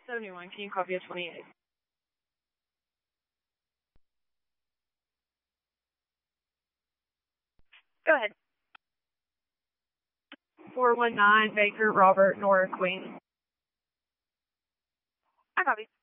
71, can you copy a 28? Go ahead. 419 Baker Robert Nora Queen. I copy.